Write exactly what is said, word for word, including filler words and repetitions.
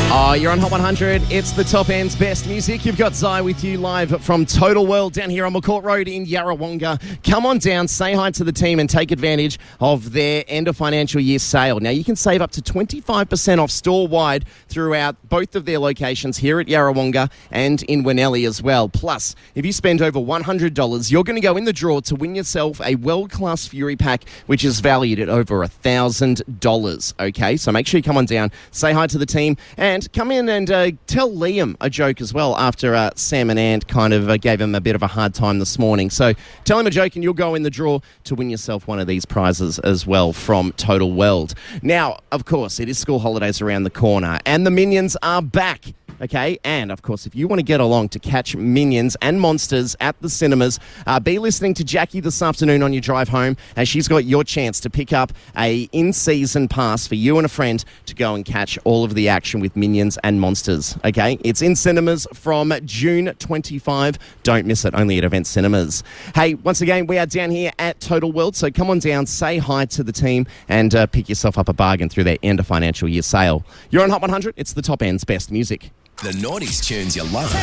Oh, you're on Hot one hundred. It's the top end's best music. You've got Zai with you live from Total World down here on McCourt Road in Yarrawonga. Come on down, say hi to the team and take advantage of their end of financial year sale. Now, you can save up to twenty-five percent off store-wide throughout both of their locations here at Yarrawonga and in Winnelly as well. Plus, if you spend over one hundred dollars, you're going to go in the draw to win yourself a world-class Fury pack, which is valued at over one thousand dollars. Okay, so make sure you come on down, say hi to the team, and come in and uh, tell Liam a joke as well after uh, Sam and Ant kind of uh, gave him a bit of a hard time this morning. So tell him a joke and you'll go in the draw to win yourself one of these prizes as well from Total World. Now, of course, it is school holidays around the corner and the Minions are back. Okay, and of course, if you want to get along to catch Minions and Monsters at the cinemas, uh, be listening to Jackie this afternoon on your drive home, as she's got your chance to pick up a in-season pass for you and a friend to go and catch all of the action with Minions and Monsters. Okay, it's in cinemas from June twenty-fifth. Don't miss it, only at Event Cinemas. Hey, once again, we are down here at Total World, so come on down, say hi to the team, and uh, pick yourself up a bargain through their end of financial year sale. You're on Hot one hundred. It's the top end's best music. The noughties tunes you love.